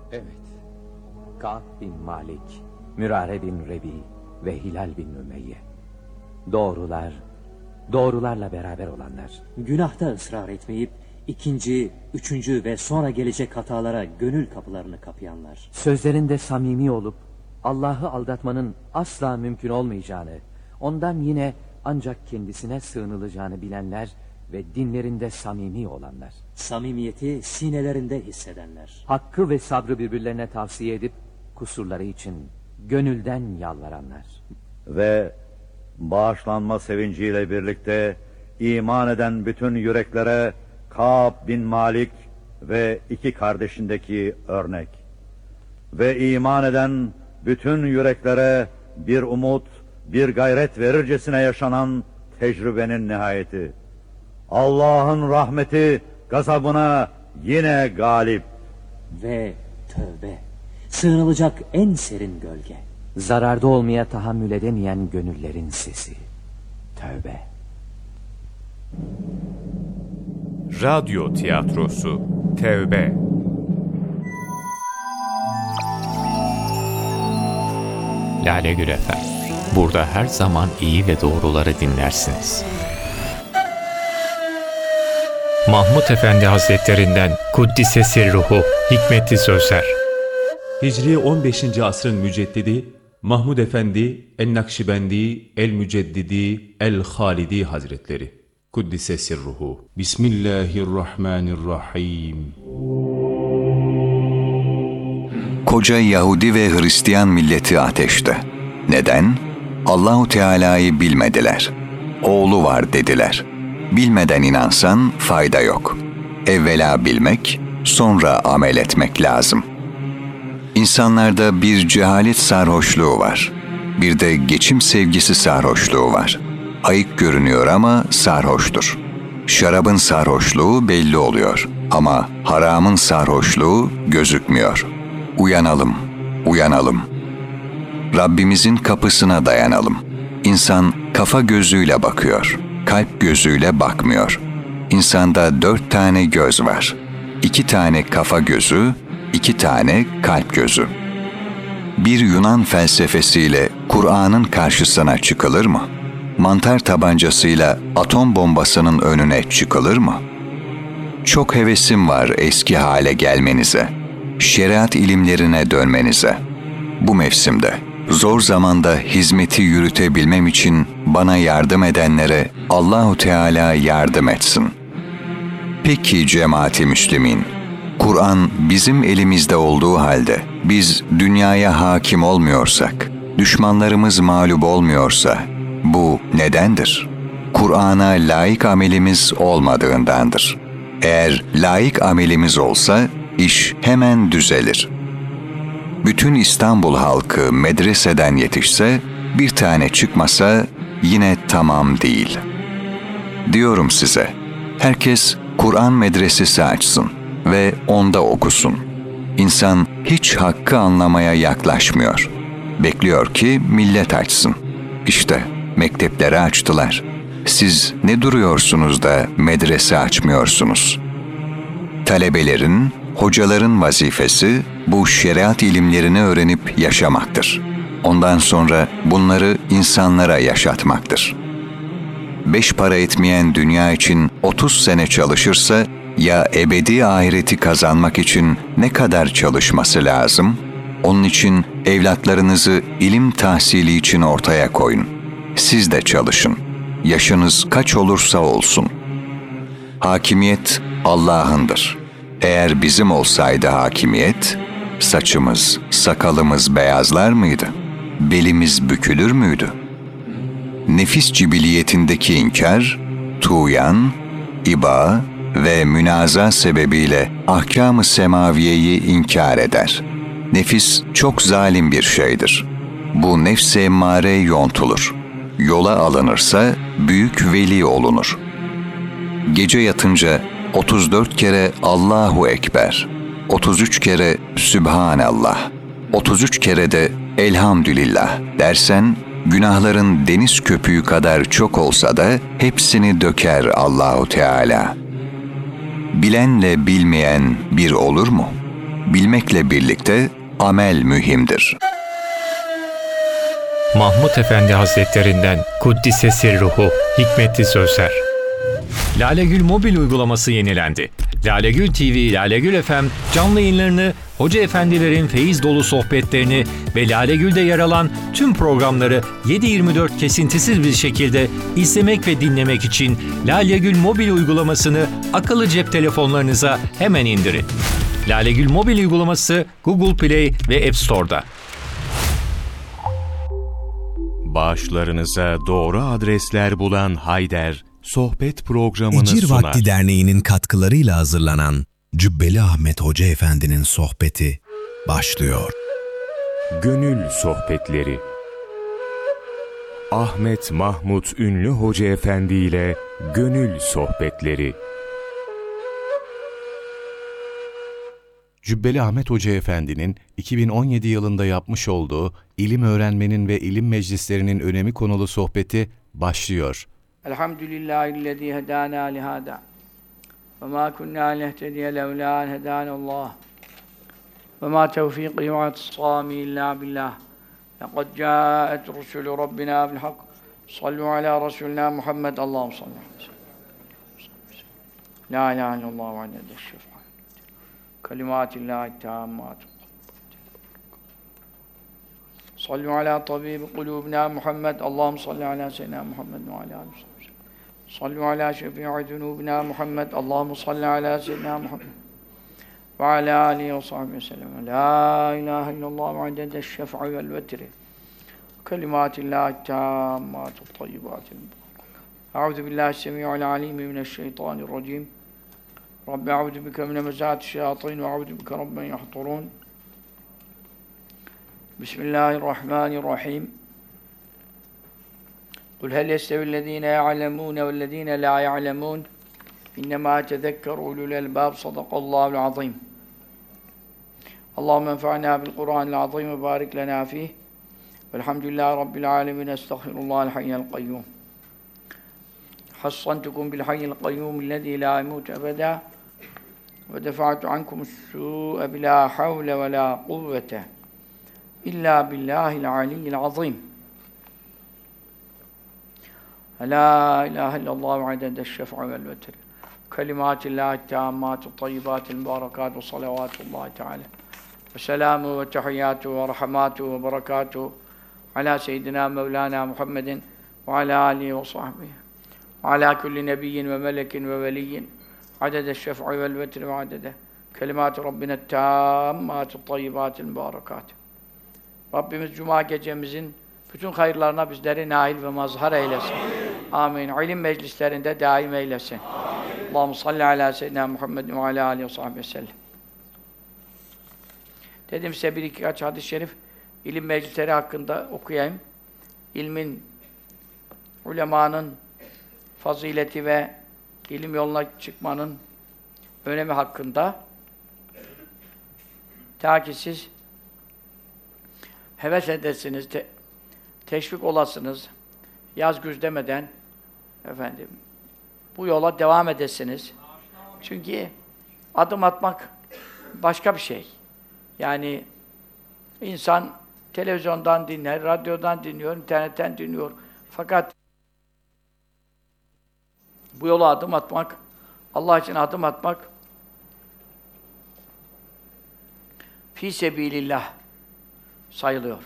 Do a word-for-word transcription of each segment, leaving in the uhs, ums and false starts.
Evet. Ka'b bin Malik, Mürare bin Rebi ve Hilal bin Ümeyye. Doğrular, doğrularla beraber olanlar. Günahta ısrar etmeyip ikinci, üçüncü ve sonra gelecek hatalara gönül kapılarını kapayanlar. Sözlerinde samimi olup Allah'ı aldatmanın asla mümkün olmayacağını, ondan yine ancak kendisine sığınılacağını bilenler ve dinlerinde samimi olanlar. Samimiyeti sinelerinde hissedenler. Hakkı ve sabrı birbirlerine tavsiye edip kusurları için gönülden yalvaranlar. Ve bağışlanma sevinciyle birlikte iman eden bütün yüreklere Ka'b bin Malik ve iki kardeşindeki örnek. Ve iman eden bütün yüreklere bir umut, bir gayret verircesine yaşanan tecrübenin nihayeti. Allah'ın rahmeti gazabına yine galip. Ve tövbe, sığınılacak en serin gölge. Zararda olmaya tahammül edemeyen gönüllerin sesi. Tövbe. Radyo tiyatrosu Tevbe. Lale Gül Efe. Burada her zaman iyi ve doğruları dinlersiniz. Mahmud Efendi Hazretlerinden Kuddise Sirruhu hikmetli sözler. Hicri on beşinci asrın müceddidi Mahmud Efendi El-Nakşibendi El-Müceddidi El-Halidi Hazretleri. Kuddise Sirruhu. Bismillahirrahmanirrahim. Koca Yahudi ve Hristiyan milleti ateşte. Neden? Allahu Teala'yı bilmediler. Oğlu var dediler. Bilmeden inansan fayda yok. Evvela bilmek, sonra amel etmek lazım. İnsanlarda bir cehalet sarhoşluğu var. Bir de geçim sevgisi sarhoşluğu var. Ayık görünüyor ama sarhoştur. Şarabın sarhoşluğu belli oluyor ama haramın sarhoşluğu gözükmüyor. Uyanalım, uyanalım. Rabbimizin kapısına dayanalım. İnsan kafa gözüyle bakıyor, kalp gözüyle bakmıyor. İnsanda dört tane göz var. İki tane kafa gözü, iki tane kalp gözü. Bir Yunan felsefesiyle Kur'an'ın karşısına çıkılır mı? Mantar tabancasıyla atom bombasının önüne çıkılır mı? Çok hevesim var eski hale gelmenize, şeriat ilimlerine dönmenize. Bu mevsimde, zor zamanda hizmeti yürütebilmem için bana yardım edenlere Allahu Teala yardım etsin. Peki cemaati Müslümin, Kur'an bizim elimizde olduğu halde biz dünyaya hakim olmuyorsak, düşmanlarımız mağlup olmuyorsa, bu nedendir? Kur'an'a layık amelimiz olmadığındandır. Eğer layık amelimiz olsa, iş hemen düzelir. Bütün İstanbul halkı medreseden yetişse, bir tane çıkmasa yine tamam değil. Diyorum size, herkes Kur'an medresesi açsın ve onda okusun. İnsan hiç hakkı anlamaya yaklaşmıyor. Bekliyor ki millet açsın. İşte mektepleri açtılar. Siz ne duruyorsunuz da medrese açmıyorsunuz? Talebelerin, hocaların vazifesi bu şeriat ilimlerini öğrenip yaşamaktır. Ondan sonra bunları insanlara yaşatmaktır. Beş para etmeyen dünya için otuz sene çalışırsa, ya ebedi ahireti kazanmak için ne kadar çalışması lazım? Onun için evlatlarınızı ilim tahsili için ortaya koyun. Siz de çalışın. Yaşınız kaç olursa olsun. Hakimiyet Allah'ındır. Eğer bizim olsaydı hakimiyet, saçımız, sakalımız beyazlar mıydı? Belimiz bükülür müydü? Nefis cibiliyetindeki inkar, tuğyan, iba ve münaza sebebiyle ahkâm-ı semaviyeyi inkar eder. Nefis çok zalim bir şeydir. Bu nefs-i emmare yontulur. Yola alınırsa büyük veli olunur. Gece yatınca otuz dört kere Allahu Ekber, otuz üç kere Sübhanallah, otuz üç kere de Elhamdülillah dersen, günahların deniz köpüğü kadar çok olsa da hepsini döker Allahu Teala. Bilenle bilmeyen bir olur mu? Bilmekle birlikte amel mühimdir. Mahmud Efendi Hazretlerinden Kuddise Sirruhu hikmetli sözler. Lalegül mobil uygulaması yenilendi. Lalegül T V, Lalegül F M canlı yayınlarını, hoca efendilerin feyiz dolu sohbetlerini ve Lalegül'de yer alan tüm programları yedi yirmi dört kesintisiz bir şekilde izlemek ve dinlemek için Lalegül mobil uygulamasını akıllı cep telefonlarınıza hemen indirin. Lalegül mobil uygulaması Google Play ve App Store'da. Bağışlarınıza doğru adresler bulan Hayder, sohbet programını Ecir sunar. Vakti Derneği'nin katkılarıyla hazırlanan Cübbeli Ahmet Hoca Efendi'nin sohbeti başlıyor. Gönül Sohbetleri. Ahmet Mahmut Ünlü Hoca Efendi ile Gönül Sohbetleri. Cübbeli Ahmet Hoca Efendi'nin iki bin on yedi yılında yapmış olduğu ilim öğrenmenin ve ilim meclislerinin önemi konulu sohbeti başlıyor. Elhamdülillahillezî hedâna lihâdâ ve mâ kunnâ lehtediye levlâ en hedânallâh ve mâ tevfîkî ve atisâmî illâ billah. Lekad câet rusulü Rabbina bilhak. Sallu alâ Resulina Muhammed. Allahümme salli aleyhi ve sellem. La ilahe illallah ve adede şefaat. Kelimâtillâhi tâmmât. Sallu alâ tabîbi kulûbina Muhammed. Allahümme salli alâ seyyidina Muhammed ve alâ aleyhi ve sellem. Sallu alâ şefî'i zunûbina Muhammed. Allahümme salli alâ seyyidina Muhammed ve alâ âlihi ve sahbihi ve sellem. La ilahe illallah ve adede şef'i vel vetri. Kelimâtillâhi tâmmâtu tayyibâtil. Euzu billahi semî'il alîm mineşşeytanirracîm. Rabbi euzu bike min hemezâti şeyâtîn ve euzu bike rabben yahturûn. Bismillahirrahmanirrahim. Kul hel yestevillezîne ya'lemûne vellezîne lâ ya'lemûn. İnnemâ tezekkeru ulul elbâb. Sadakallâhu'l azîm. Allahümme enfa'nâ bil Kur'ânil azîm ve bârik lenâ fîh. Velhamdülillâhi rabbil âlemîn. Estağfirullâhel hayyel kayyûm. Hassantukum bil hayyil kayyûm ellezî lâ yemûtu ebedâ ve defa'tu ankumus-sû'e bilâ havle ve lâ kuvvete İllâ billâhil aliyyil azîm. La ilahe illallah ve adede şef'i vel vetri. Kelimâtillâhi tâmmâtu tayyibâtil mübarekâtu ve salavâtullâhi teâlâ. Ve selâmu ve tehiyyâtu ve rahmâtu ve berekâtu alâ seyyidina Mevlânâ Muhammedin ve alâ âlihi ve sahbihi. Ve alâ kulli nebiyyin ve melekin ve veliyyin. Adede şef'i vel vetri ve adede. Kelimâtu Rabbine tâmmâtu tayyibâtil mübarekâtu. Rabbimiz Cuma gecemizin bütün hayırlarına bizleri nail ve mazhar eylesin. Amin. Amin. İlim meclislerinde daim eylesin. Amin. Allahümme salli ala seyyidina Muhammed ve ala aleyhi ve sahbihi ve sellem. Dedim size bir iki kaç hadis-i şerif ilim meclisleri hakkında okuyayım. İlmin, ulemanın fazileti ve ilim yoluna çıkmanın önemi hakkında. Ta ki siz heves edesiniz, te teşvik olasınız, yaz güz demeden efendim, bu yola devam edesiniz. Çünkü adım atmak başka bir şey. Yani insan televizyondan dinler, radyodan dinliyor, internetten dinliyor. Fakat bu yola adım atmak, Allah için adım atmak fî sebîlillah sayılıyor.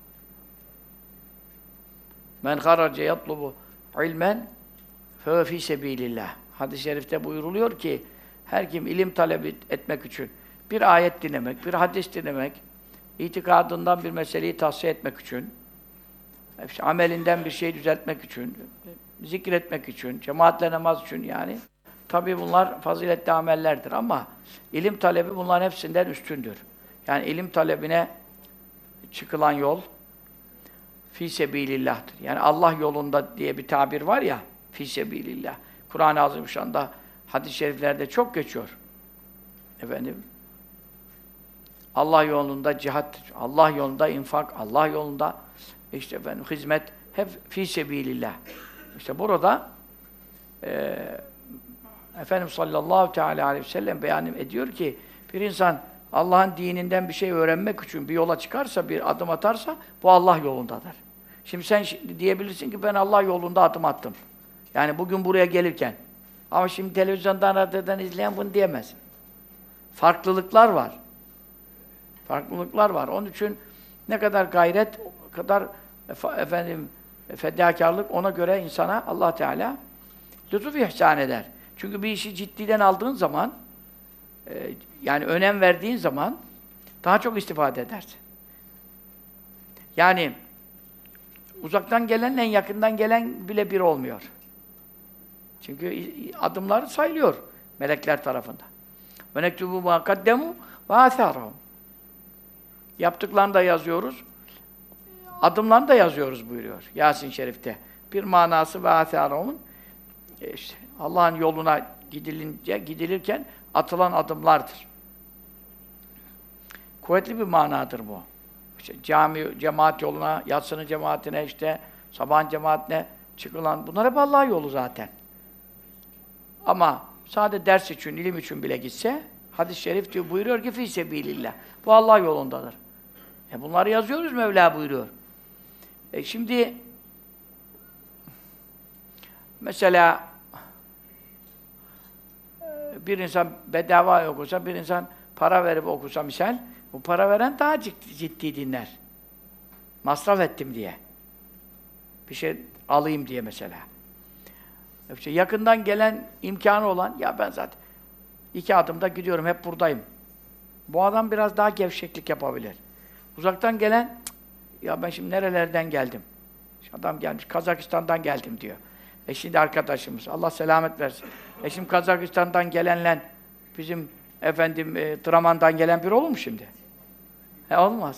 Men harace yatlubu ilmen fe fî sebîlillah. Hadis-i şerifte buyuruluyor ki her kim ilim talep etmek için bir ayet dinlemek, bir hadis dinlemek, itikadından bir meseleyi tahsiye etmek için, amelinden bir şey düzeltmek için, zikretmek için, cemaatle namaz için yani. Tabii bunlar faziletli amellerdir ama ilim talebi bunların hepsinden üstündür. Yani ilim talebine çıkılan yol fî sebîlillah'tır. Yani Allah yolunda diye bir tabir var ya, fî sebîlillah. Kur'an-ı Azimüşşan'da, hadis-i şeriflerde çok geçiyor. Efendim, Allah yolunda cihat, Allah yolunda infak, Allah yolunda işte efendim hizmet, hep fî sebîlillah. İşte burada e, Efendimiz sallallahu teâlâ aleyhi ve sellem beyan ediyor ki bir insan Allah'ın dininden bir şey öğrenmek için bir yola çıkarsa, bir adım atarsa bu Allah yolundadır. Şimdi sen şimdi diyebilirsin ki ben Allah yolunda adım attım. Yani bugün buraya gelirken. Ama şimdi televizyondan, radyodan izleyen bunu diyemez. Farklılıklar var. Farklılıklar var. Onun için ne kadar gayret, o kadar efendim fedakarlık ona göre insana Allah Teala lütuf ihsan eder. Çünkü bir işi ciddiden aldığın zaman e, yani önem verdiğin zaman daha çok istifade edersin. Yani uzaktan gelenle yakından gelen bile bir olmuyor. Çünkü adımları sayılıyor melekler tarafından. Ve nektubu ma kaddemu ve atharahum. Yaptıklarını da yazıyoruz. Adımlarını da yazıyoruz buyuruyor Yasin Şerif'te. Bir manası ve atharahum'un e işte Allah'ın yoluna gidilince gidilirken atılan adımlardır. Kuvvetli bir manadır bu. İşte cami, cemaat yoluna, yatsının cemaatine, işte sabahın cemaatine çıkılan, bunlar hep Allah'ın yolu zaten. Ama sadece ders için, ilim için bile gitse, hadis-i şerif diyor, buyuruyor ki fî sebîlillah. Bu Allah yolundadır. E bunları yazıyoruz Mevla buyuruyor. E şimdi mesela bir insan bedava okusa, bir insan para verip okusa misal, bu para veren daha ciddi, ciddi dinler. Masraf ettim diye. Bir şey alayım diye mesela. İşte yakından gelen, imkanı olan, ya ben zaten iki adımda gidiyorum, hep buradayım. Bu adam biraz daha gevşeklik yapabilir. Uzaktan gelen, ya ben şimdi nerelerden geldim? Adam gelmiş, Kazakistan'dan geldim diyor. E şimdi arkadaşımız, Allah selamet versin. E şimdi Kazakistan'dan gelenle bizim efendim e, Draman'dan gelen bir olur mu şimdi? E olmaz.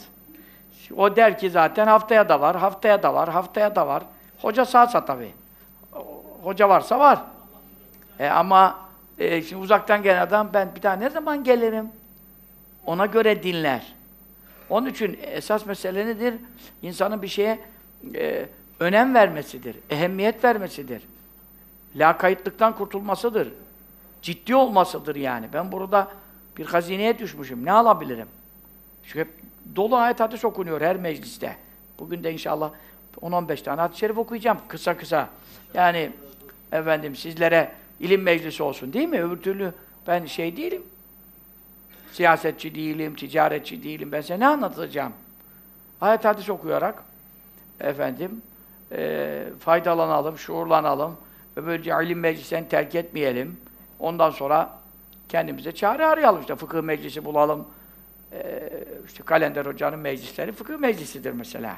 O der ki zaten haftaya da var, haftaya da var, haftaya da var. Hoca sağsa tabii. Hoca varsa var. E ama e, şimdi uzaktan gelen adam, ben bir daha ne zaman gelirim? Ona göre dinler. Onun için esas mesele nedir? İnsanın bir şeye e, önem vermesidir, ehemmiyet vermesidir. Lakaytlıktan kurtulmasıdır. Ciddi olmasıdır yani. Ben burada bir hazineye düşmüşüm, ne alabilirim? Çünkü hep dolu ayet hadis okunuyor her mecliste. Bugün de inşallah on on beş tane hadis-i şerif okuyacağım kısa kısa. Yani efendim sizlere ilim meclisi olsun değil mi? Öbür türlü ben şey değilim. Siyasetçi değilim, ticaretçi değilim. Ben size ne anlatacağım? Ayet hadis okuyarak efendim e, faydalanalım, şuurlanalım ve böylece ilim meclislerini terk etmeyelim. Ondan sonra kendimize çare arayalım. İşte fıkıh meclisi bulalım. E, işte Kalender Hoca'nın meclisleri fıkıh meclisidir mesela.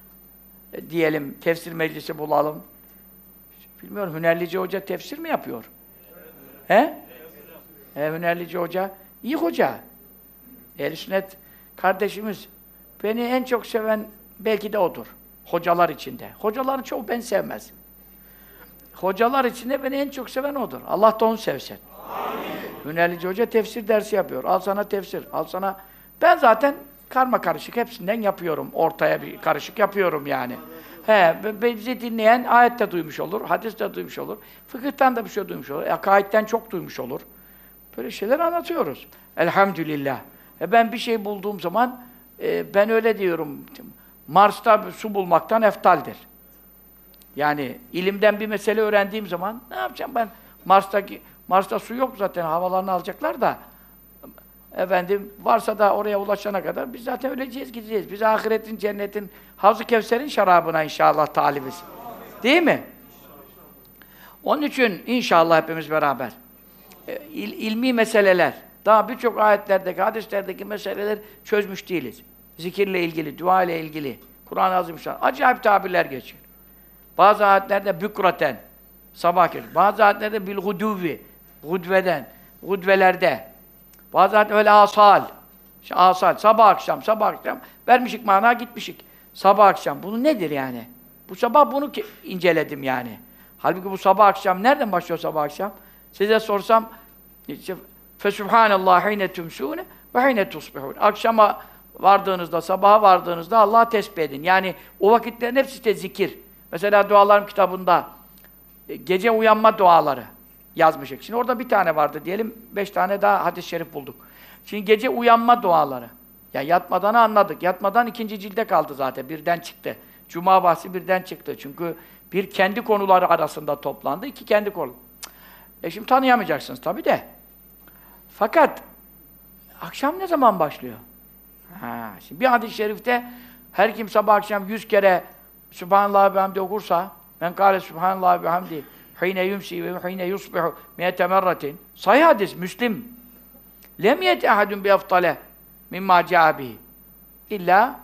E, diyelim tefsir meclisi bulalım. Bilmiyorum, Hünerlici Hoca tefsir mi yapıyor? He? E, Hünerlici Hoca iyi hoca. Ehl-i Sünnet kardeşimiz. Beni en çok seven belki de odur. Hocalar içinde. Hocaların çoğu beni sevmez. Hocalar içinde beni en çok seven odur. Allah da onu sevsin. Amin. Hünerlici Hoca tefsir dersi yapıyor. Al sana tefsir, al sana... Ben zaten karma karışık hepsinden yapıyorum. Ortaya bir karışık yapıyorum yani. He, bizi dinleyen ayette duymuş olur, hadiste duymuş olur, fıkıhtan da bir şey duymuş olur, akaidden çok duymuş olur. Böyle şeyler anlatıyoruz. Elhamdülillah. E ben bir şey bulduğum zaman, e, ben öyle diyorum, Mars'ta su bulmaktan eftaldir. Yani ilimden bir mesele öğrendiğim zaman, ne yapacağım ben? Mars'taki, Mars'ta su yok zaten, havalarını alacaklar da, efendim, varsa da oraya ulaşana kadar biz zaten öleceğiz, gideceğiz. Biz ahiretin, cennetin, Havz-ı Kevser'in şarabına inşallah talibiz. Değil mi? Onun için inşallah hepimiz beraber e, il, ilmi meseleler, daha birçok ayetlerdeki, hadislerdeki meseleler çözmüş değiliz. Zikirle ilgili, dua ile ilgili, Kur'an-ı Azimüşşan, acayip tabirler geçiyor. Bazı ayetlerde bükraten, sabah geçiyor. Bazı ayetlerde bil-guduvvi, gudveden, gudvelerde. Bazen öyle asal, işte asal, sabah akşam, sabah akşam, vermişik mana gitmişik. Sabah akşam, bunu nedir yani? Bu sabah bunu inceledim yani. Halbuki bu sabah akşam, nereden başlıyor sabah akşam? Size sorsam, işte, فَسُبْحَانَ اللّٰهِ حِينَ تُمْسُونَ وَحِينَ تُصْبِحُونَ. Akşama vardığınızda, sabaha vardığınızda Allah'ı tesbih edin. Yani o vakitlerin hepsi de zikir. Mesela dualarım kitabında, gece uyanma duaları yazmışık. Şimdi orada bir tane vardı diyelim, beş tane daha hadis-i şerif bulduk. Şimdi gece uyanma duaları. Ya yatmadan anladık. Yatmadan ikinci cilde kaldı zaten. Birden çıktı. Cuma bahsi birden çıktı. Çünkü bir kendi konuları arasında toplandı. iki kendi konu. E şimdi tanıyamayacaksınız tabii de. Fakat akşam ne zaman başlıyor? Ha, şimdi bir hadis-i şerifte her kim sabah akşam yüz kere Sübhanallah ve hamdi okursa men kâle Sübhanallah ve hamdi hîne yumsi ve hîne yusbihu miyete merratin. Sahih hadis, Müslim. Lem yete ahadun bi eftale mimma câ bihi. İlla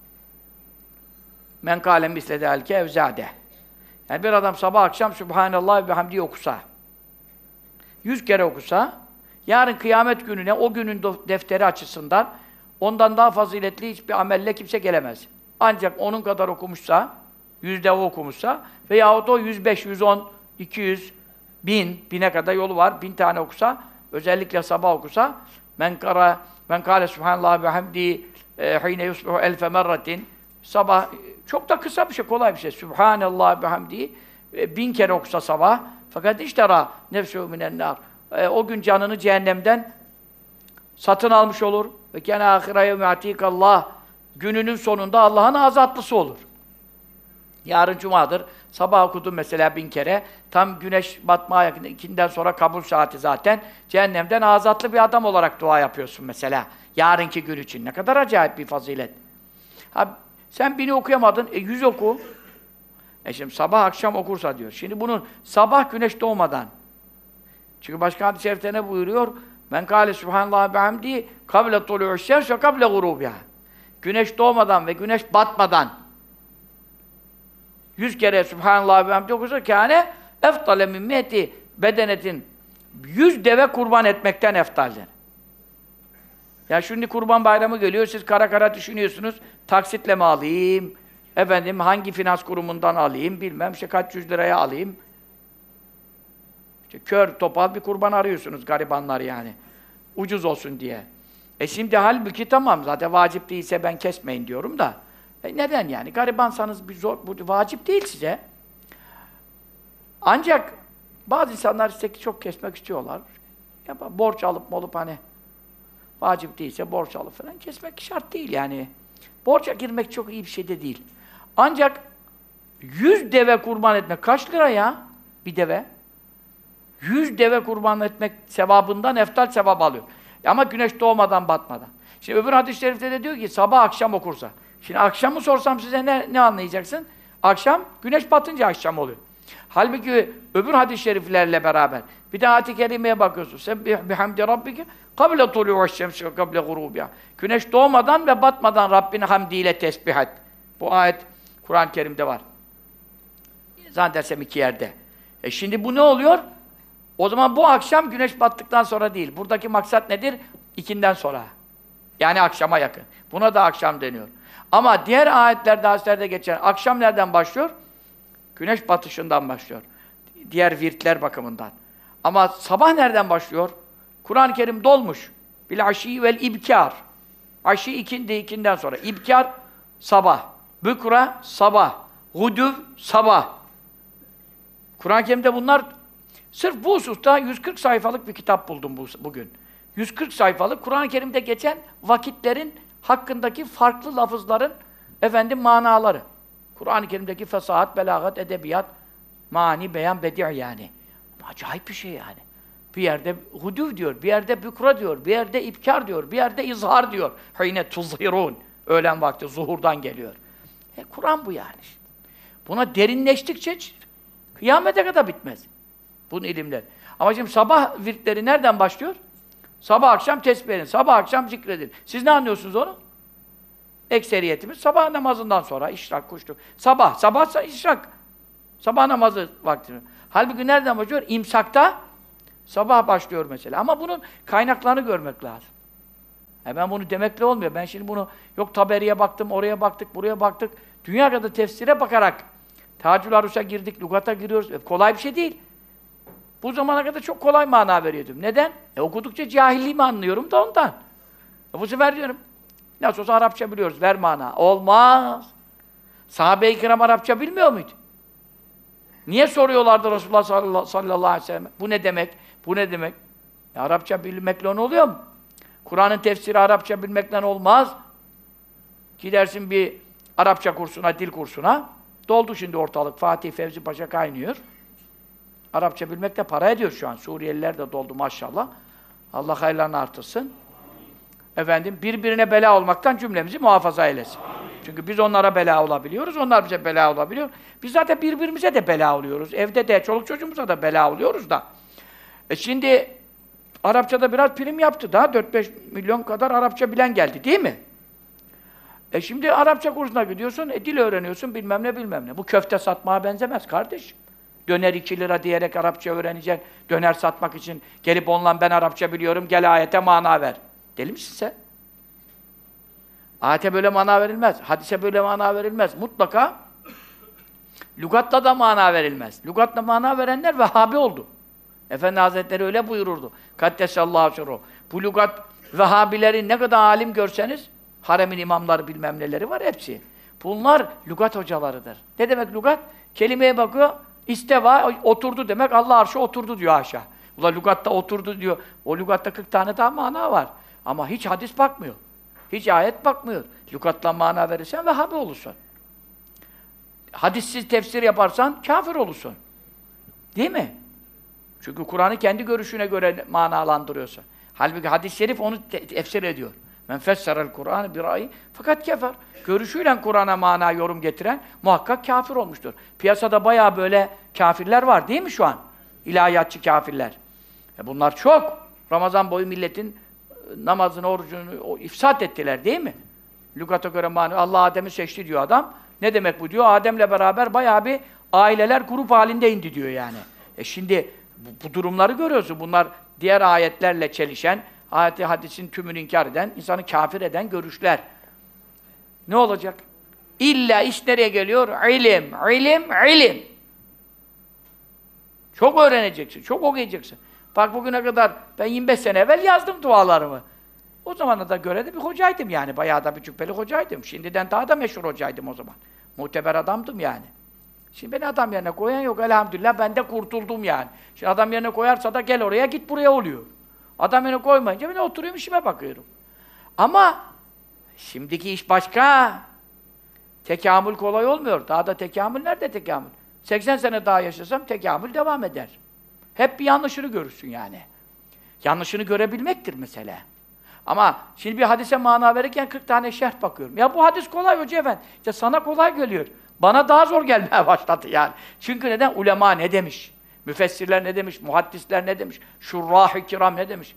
men kâle misle dâlike evzâde. Yani bir adam sabah akşam Sübhanallah ve hamdi okusa, yüz kere okusa, yarın kıyamet gününe o günün defteri açısından ondan daha faziletli hiçbir amelle kimse gelemez. Ancak onun kadar okumuşsa, yüzde o okumuşsa veyahut o yüz beş, yüz on, iki yüz, bin, bine kadar yolu var, bin tane okusa, özellikle sabah okusa, men kara, men kâle Sübhanallah ve hamdi hîne yusbihu elfe merratin. Sabah, çok da kısa bir şey, kolay bir şey. Sübhanallah ve hamdi bin kere okusa sabah, fakat iştera nefsû minennâr. O gün canını cehennemden satın almış olur. Ve kâne âhire yevmi atîkallah. Gününün sonunda Allah'ın azatlısı olur. Yarın cumadır. Sabah okudum mesela bin kere. Tam güneş batmaya yakın, ikinden sonra kabul saati zaten. Cehennemden azatlı bir adam olarak dua yapıyorsun mesela. Yarınki gün için. Ne kadar acayip bir fazilet. Ha, sen bini okuyamadın, e yüz oku. E şimdi sabah akşam okursa diyor. Şimdi bunun sabah güneş doğmadan. Çünkü başka hadis-i şerifte ne buyuruyor? Men kâle Sübhanallah ve hamdi kable tulu'u şems ve kable gurûbiha. Güneş doğmadan ve güneş batmadan yüz kere Sübhanallah ve hamdi okursa kâne eftale min miyeti bedenetin. Yüz deve kurban etmekten eftaldir. Ya şimdi kurban bayramı geliyor, siz kara kara düşünüyorsunuz. Taksitle mi alayım? Efendim hangi finans kurumundan alayım? Bilmem işte kaç yüz liraya alayım. İşte kör topal bir kurban arıyorsunuz garibanlar yani. Ucuz olsun diye. E şimdi halbuki tamam zaten vacip değilse ben kesmeyin diyorum da. E neden yani? Garibansanız bir zor, bu vacip değil size. Ancak bazı insanlar işte çok kesmek istiyorlar. Ya borç alıp molup hani vacip değilse borç alıp falan kesmek şart değil yani. Borca girmek çok iyi bir şey de değil. Ancak yüz deve kurban etmek kaç lira ya? Bir deve. Yüz deve kurban etmek sevabından eftal sevap alıyor. Ama güneş doğmadan batmadan. Şimdi öbür hadis-i şerifte de diyor ki sabah akşam okursa. Şimdi akşamı sorsam size ne, ne anlayacaksın? Akşam, güneş batınca akşam oluyor. Halbuki öbür hadis-i şeriflerle beraber bir de ayet-i kerimeye bakıyorsun. Sebbih bihamdi rabbike kable tulu'u şemsi ve kable gurûbiha. Güneş doğmadan ve batmadan Rabbini hamdiyle tesbih et. Bu ayet Kur'an-ı Kerim'de var. Zannedersem iki yerde. E şimdi bu ne oluyor? O zaman bu akşam güneş battıktan sonra değil. Buradaki maksat nedir? İkinden sonra. Yani akşama yakın. Buna da akşam deniyor. Ama diğer ayetlerde, hadislerde geçen akşam nereden başlıyor? Güneş batışından başlıyor. Diğer virtler bakımından. Ama sabah nereden başlıyor? Kur'an-ı Kerim dolmuş. Bil aşî vel ibkâr. Aşî ikindi, ikinden sonra. İbkâr sabah. Bükra sabah. Huduv sabah. Kur'an-ı Kerim'de bunlar sırf bu hususta yüz kırk sayfalık bir kitap buldum bu, bugün. yüz kırk sayfalık Kur'an-ı Kerim'de geçen vakitlerin hakkındaki farklı lafızların efendim manaları. Kur'an-ı Kerim'deki fesahat, belagat, edebiyat, mani, beyan, bedi' yani. Acayip bir şey yani. Bir yerde huduv diyor, bir yerde bükra diyor, bir yerde ibkar diyor, bir yerde izhar diyor. Hîne tuzhirûn. Öğlen vakti zuhurdan geliyor. E, Kur'an bu yani. Buna derinleştikçe kıyamete kadar bitmez. Bunun ilimleri. Ama şimdi sabah virtleri nereden başlıyor? Sabah akşam tesbih edin, sabah akşam zikredin. Siz ne anlıyorsunuz onu? Ekseriyetimiz sabah namazından sonra işrak, kuşluk. Sabah, sabahsa işrak. Sabah namazı vakti. Halbuki nereden başlıyor? İmsakta sabah başlıyor mesela. Ama bunun kaynaklarını görmek lazım. Yani ben bunu demekle olmuyor. Ben şimdi bunu yok Taberi'ye baktım, oraya baktık, buraya baktık. Dünya kadar tefsire bakarak Tacül Arus'a girdik, lügata giriyoruz. E, kolay bir şey değil. Bu zamana kadar çok kolay mana veriyordum. Neden? E okudukça cahilliğimi anlıyorum da ondan. E bu sefer diyorum, nasıl olsa Arapça biliyoruz, ver mana. Olmaz. Sahabe-i kiram Arapça bilmiyor muydu? Niye soruyorlardı Resulullah sallallahu aleyhi ve sellem? Bu ne demek? Bu ne demek? E Arapça bilmekle ne oluyor mu? Kur'an'ın tefsiri Arapça bilmekten olmaz. Gidersin bir Arapça kursuna, dil kursuna. Doldu şimdi ortalık. Fatih Fevzi Paşa kaynıyor. Arapça bilmek de para ediyor şu an. Suriyeliler de doldu maşallah. Allah hayırlarını artırsın. Efendim, birbirine bela olmaktan cümlemizi muhafaza eylesin. Çünkü biz onlara bela olabiliyoruz, onlar bize bela olabiliyor. Biz zaten birbirimize de bela oluyoruz. Evde de, çoluk çocuğumuza da bela oluyoruz da. E şimdi, Arapçada biraz prim yaptı da, dört beş milyon kadar Arapça bilen geldi, değil mi? E şimdi Arapça kursuna gidiyorsun, e dil öğreniyorsun, bilmem ne bilmem ne. Bu köfte satmaya benzemez kardeşim. Döner iki lira diyerek Arapça öğreneceksin, döner satmak için gelip onunla ben Arapça biliyorum, gel ayete mana ver. Deli misin sen? Ayete böyle mana verilmez, hadise böyle mana verilmez. Mutlaka lügatla da mana verilmez. Lügatla mana verenler Vehhabi oldu. Efendi Hazretleri öyle buyururdu. Kaddesallahu sirruhu. Bu lügat Vehhabileri ne kadar alim görseniz, haremin imamları bilmem neleri var hepsi. Bunlar lügat hocalarıdır. Ne demek lügat? Kelimeye bakıyor, isteva, oturdu demek, Allah arşı oturdu diyor aşağı. Ula lügatta oturdu diyor. O lügatta kırk tane daha mana var. Ama hiç hadis bakmıyor. Hiç ayet bakmıyor. Lügatla mana verirsen Vehhabi olursun. Hadissiz tefsir yaparsan kafir olursun. Değil mi? Çünkü Kur'an'ı kendi görüşüne göre manalandırıyorsun. Halbuki hadis-i şerif onu te- tefsir ediyor. Men fesserel Kur'an'ı bir ayı fakat kefer. Görüşüyle Kur'an'a mana yorum getiren muhakkak kafir olmuştur. Piyasada bayağı böyle kafirler var değil mi şu an? İlahiyatçı kafirler. E bunlar çok. Ramazan boyu milletin namazını, orucunu o, ifsat ettiler değil mi? Lügata göre mana, Allah Adem'i seçti diyor adam. Ne demek bu diyor? Adem'le beraber bayağı bir aileler grup halinde indi diyor yani. E şimdi bu, bu durumları görüyorsun. Bunlar diğer ayetlerle çelişen, ayet-i hadisin tümünü inkar eden, insanı kafir eden görüşler. Ne olacak? İlla iş nereye geliyor? İlim, ilim, ilim. Çok öğreneceksin, çok okuyacaksın. Bak bugüne kadar ben yirmi beş sene evvel yazdım dualarımı. O zamana da göre de bir hocaydım yani. Bayağı da bir cübbeli hocaydım. Şimdiden daha da meşhur hocaydım o zaman. Muteber adamdım yani. Şimdi beni adam yerine koyan yok elhamdülillah, ben de kurtuldum yani. Şimdi adam yerine koyarsa da gel oraya git buraya oluyor. Adam yerine koymayınca ben oturuyorum işime bakıyorum. Ama şimdiki iş başka. Tekamül kolay olmuyor. Daha da tekamül nerede tekamül? seksen sene daha yaşasam tekamül devam eder. Hep bir yanlışını görürsün yani. Yanlışını görebilmektir mesele. Ama şimdi bir hadise mana verirken kırk tane şerh bakıyorum. Ya bu hadis kolay hoca efendi. İşte sana kolay geliyor. Bana daha zor gelmeye başladı yani. Çünkü neden? Ulema ne demiş? Müfessirler ne demiş? Muhaddisler ne demiş? Şurrah-ı kiram ne demiş?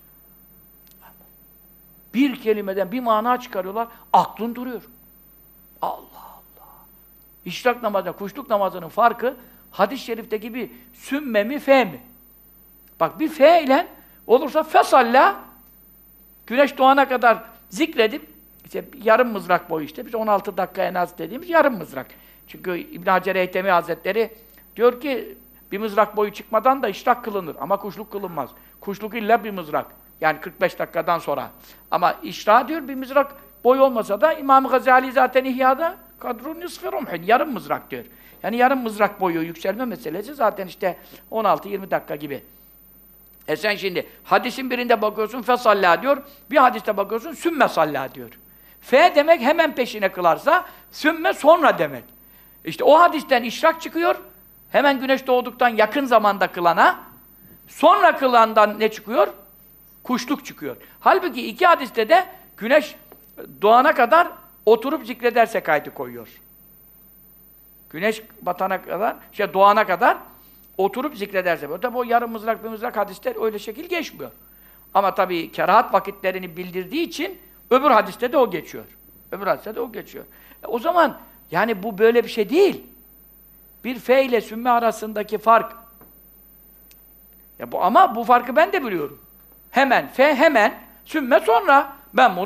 Bir kelimeden bir mana çıkarıyorlar, aklın duruyor. Allah Allah! İşrak namazı, kuşluk namazının farkı, hadis-i şerifteki bir sümme mi, fe mi? Bak bir fe ile olursa fesalla, güneş doğana kadar zikredip, işte yarım mızrak boyu işte, biz on altı dakika en az dediğimiz yarım mızrak. Çünkü İbn Hacer Eytemi Hazretleri diyor ki, bir mızrak boyu çıkmadan da işrak kılınır ama kuşluk kılınmaz. Kuşluk illa bir mızrak. Yani kırk beş dakikadan sonra. Ama işrak diyor, bir mızrak boyu olmasa da İmam-ı Gazali zaten İhya'da kadrun nisfi rumhin, yarım mızrak diyor. Yani yarım mızrak boyu yükselme meselesi zaten işte on altı yirmi dakika gibi. E sen şimdi hadisin birinde bakıyorsun fesallâ diyor, bir hadiste bakıyorsun sümme sallâ diyor. Fe demek hemen peşine kılarsa, sümme sonra demek. İşte o hadisten işrak çıkıyor, hemen güneş doğduktan yakın zamanda kılana, sonra kılandan ne çıkıyor? Kuşluk çıkıyor. Halbuki iki hadiste de güneş doğana kadar oturup zikrederse kaydı koyuyor. Güneş batana kadar, şey doğana kadar oturup zikrederse. Tabi o yarım mızrak bir mızrak hadisler öyle şekil geçmiyor. Ama tabii kerahat vakitlerini bildirdiği için öbür hadiste de o geçiyor. Öbür hadiste de o geçiyor. E o zaman yani bu böyle bir şey değil. Bir fe ile sümme arasındaki fark. Ya bu, ama bu farkı ben de biliyorum. Hemen, fe hemen, sümme sonra. Ben bunu